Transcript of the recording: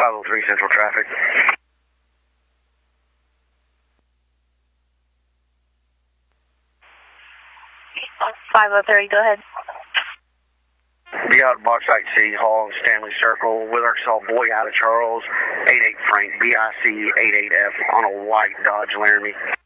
503 Central Traffic. 503, go ahead. Be out of Bauxite City Hall, Stanley Circle, with Arkansas Boy out of Charles, 88 Frank, BIC 88F on a white Dodge Laramie.